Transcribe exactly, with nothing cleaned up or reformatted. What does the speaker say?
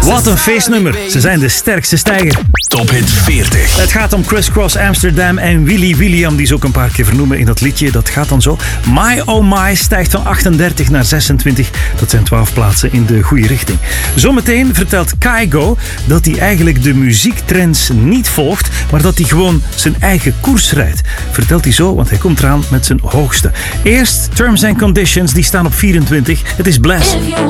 Wat een feestnummer. Ze zijn de sterkste stijger. Top Hit veertig. Het gaat om Criss Cross Amsterdam en Willy William, die ze ook een paar keer vernoemen in dat liedje. Dat gaat dan zo. My Oh My stijgt van achtendertig naar zesentwintig. Dat zijn twaalf plaatsen in de goede richting. Zometeen vertelt Kygo dat hij eigenlijk de muziektrends niet volgt, maar dat hij gewoon zijn eigen koers rijdt. Vertelt hij zo, want hij komt eraan met zijn hoogste. Eerst Terms and Conditions, die staan op vierentwintig. Het is Bless.